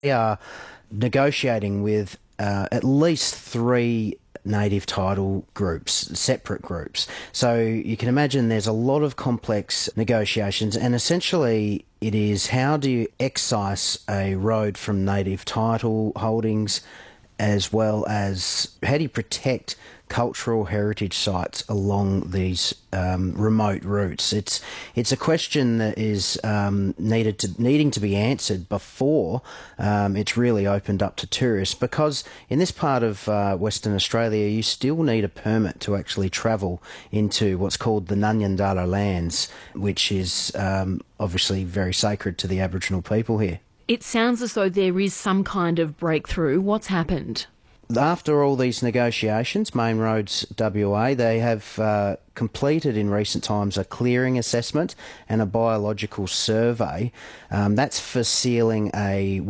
We are negotiating with at least three native title groups, separate groups. So you can imagine there's a lot of complex negotiations, and essentially it is how do you excise a road from native title holdings, as well as how do you protect cultural heritage sites along these remote routes. It's a question that is needing to be answered before it's really opened up to tourists, because in this part of Western Australia you still need a permit to actually travel into what's called the Nanyandara lands, which is obviously very sacred to the Aboriginal people here. It sounds as though there is some kind of breakthrough. What's happened? After all these negotiations, Main Roads WA, they have completed in recent times a clearing assessment and a biological survey. That's for sealing a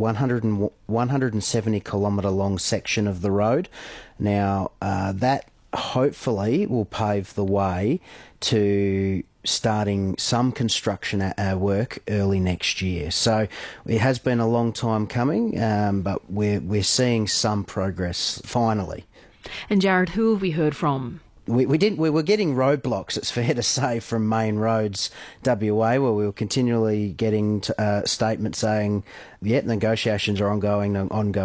170 kilometre long section of the road. Now, that hopefully will pave the way to starting some construction work early next year. So it has been a long time coming, but we're seeing some progress finally. And Jared, who have we heard from? We were getting roadblocks, it's fair to say, from Main Roads WA, where we were continually getting statements saying, yeah, negotiations are ongoing,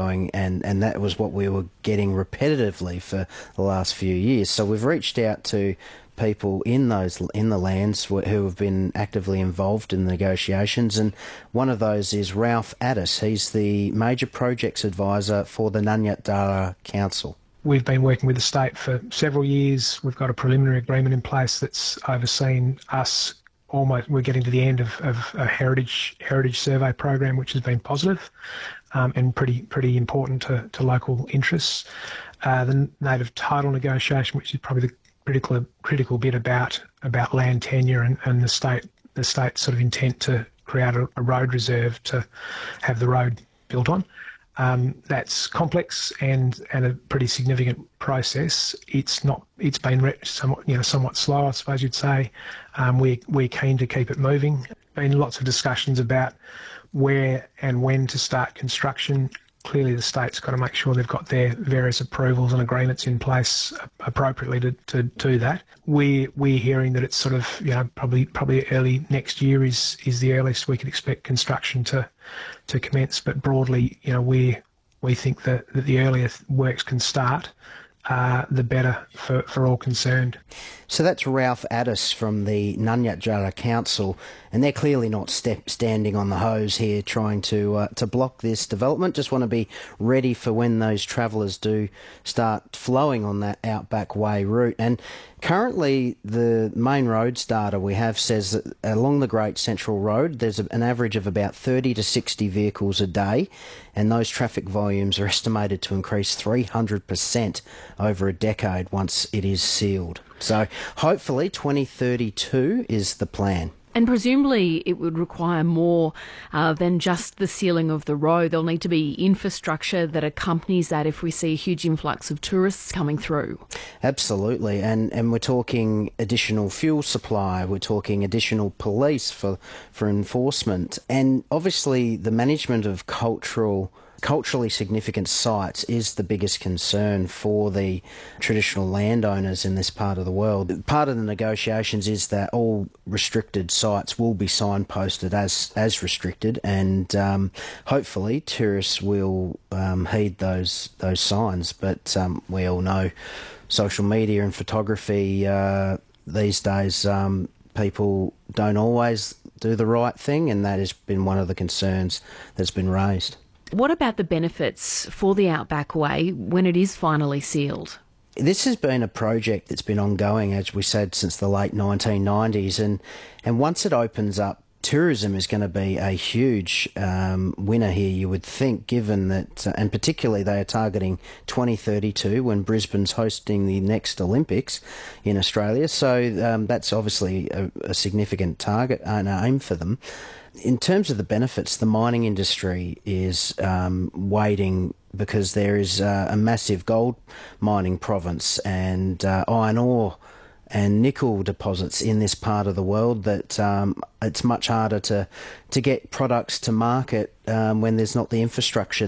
and that was what we were getting repetitively for the last few years. So we've reached out to people in the lands who have been actively involved in the negotiations, and one of those is Ralph Addis. He's the Major Projects Advisor for the Nanyandara Council. We've been working with the state for several years. We've got a preliminary agreement in place that's overseen us almost. We're getting to the end of a heritage survey program, which has been positive, and pretty important to local interests. The native title negotiation, which is probably the critical bit about land tenure and the state's sort of intent to create a road reserve to have the road built on. That's complex and a pretty significant process. It's been somewhat slow, I suppose you'd say. We're keen to keep it moving. Been lots of discussions about where and when to start construction. Clearly the state's got to make sure they've got their various approvals and agreements in place appropriately to do that. We're hearing that it's sort of, probably early next year is the earliest we can expect construction to commence. But broadly, we think that the earlier works can start, the better for all concerned. So that's Ralph Addis from the Nanyandara Council, and they're clearly not standing on the hose here trying to block this development. Just want to be ready for when those travellers do start flowing on that Outback Way route. And currently the Main Roads data we have says that along the Great Central Road there's an average of about 30 to 60 vehicles a day, and those traffic volumes are estimated to increase 300% over a decade once it is sealed. So hopefully 2032 is the plan. And presumably it would require more than just the sealing of the road. There'll need to be infrastructure that accompanies that if we see a huge influx of tourists coming through. Absolutely. And we're talking additional fuel supply, we're talking additional police for enforcement. And obviously the management of culturally significant sites is the biggest concern for the traditional landowners in this part of the world. Part of the negotiations is that all restricted sites will be signposted as restricted, and hopefully tourists will heed those signs. But we all know social media and photography these days, people don't always do the right thing, and that has been one of the concerns that's been raised. What about the benefits for the Outback Way when it is finally sealed? This has been a project that's been ongoing, as we said, since the late 1990s, and once it opens up, tourism is going to be a huge winner here, you would think, given that, and particularly they are targeting 2032 when Brisbane's hosting the next Olympics in Australia. So that's obviously a significant target and aim for them. In terms of the benefits, the mining industry is waiting because there is a massive gold mining province, and iron ore and nickel deposits in this part of the world that it's much harder to get products to market when there's not the infrastructure